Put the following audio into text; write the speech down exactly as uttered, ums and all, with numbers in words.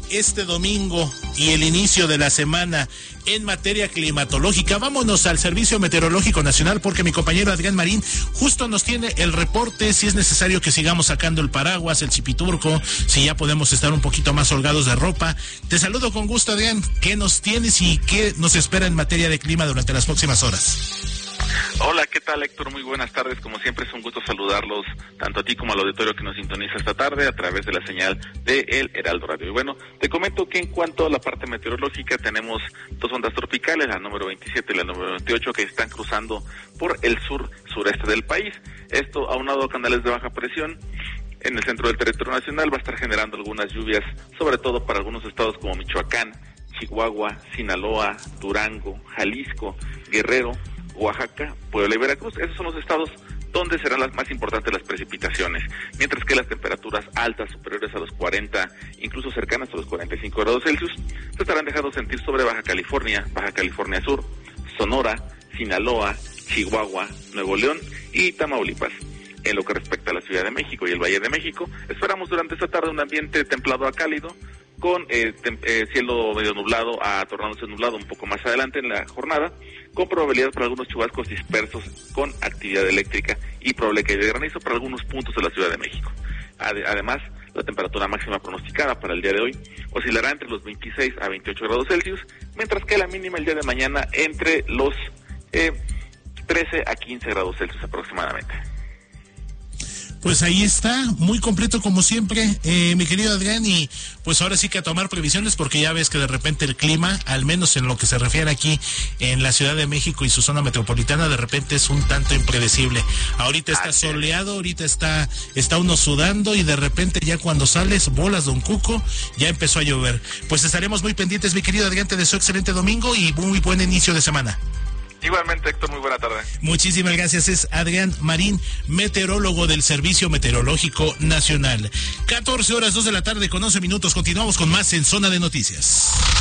este domingo y el inicio de la semana en materia climatológica. Vámonos al Servicio Meteorológico Nacional porque mi compañero Adrián Marín justo nos tiene el reporte, si es necesario que sigamos sacando el paraguas, el cipiturco, si ya podemos estar un poquito más holgados de ropa. Te saludo con gusto, Adrián. ¿Qué nos tienes y qué nos espera en materia de clima durante las próximas horas? Hola, ¿qué tal, Héctor? Muy buenas tardes. Como siempre es un gusto saludarlos tanto a ti como al auditorio que nos sintoniza esta tarde a través de la señal de El Heraldo Radio. Y bueno, te comento que en cuanto a la parte meteorológica tenemos dos ondas tropicales, la número veintisiete y la número veintiocho, que están cruzando por el sur sureste del país. Esto aunado a canales de baja presión en el centro del territorio nacional va a estar generando algunas lluvias, sobre todo para algunos estados como Michoacán, Chihuahua, Sinaloa, Durango, Jalisco, Guerrero, Oaxaca, Puebla y Veracruz. Esos son los estados donde serán las más importantes las precipitaciones, mientras que las temperaturas altas superiores a los cuarenta, incluso cercanas a los cuarenta y cinco grados Celsius, se estarán dejando sentir sobre Baja California, Baja California Sur, Sonora, Sinaloa, Chihuahua, Nuevo León y Tamaulipas. En lo que respecta a la Ciudad de México y el Valle de México, esperamos durante esta tarde un ambiente templado a cálido, con eh, tem- eh, cielo medio nublado a tornándose nublado un poco más adelante en la jornada, con probabilidad para algunos chubascos dispersos con actividad eléctrica y probable caída de granizo para algunos puntos de la Ciudad de México. Ade- además, la temperatura máxima pronosticada para el día de hoy oscilará entre los veintiséis a veintiocho grados Celsius, mientras que la mínima el día de mañana entre los eh, trece a quince grados Celsius aproximadamente. Pues ahí está, muy completo como siempre, eh, mi querido Adrián, y pues ahora sí que a tomar previsiones porque ya ves que de repente el clima, al menos en lo que se refiere aquí en la Ciudad de México y su zona metropolitana, de repente es un tanto impredecible. Ahorita está soleado, ahorita está, está uno sudando y de repente ya cuando sales, bolas don Cuco, ya empezó a llover. Pues estaremos muy pendientes, mi querido Adrián, te deseo excelente domingo y muy buen inicio de semana. Igualmente, Héctor, muy buena tarde. Muchísimas gracias. Es Adrián Marín, meteorólogo del Servicio Meteorológico Nacional. catorce horas, dos de la tarde con once minutos. Continuamos con más en Zona de Noticias.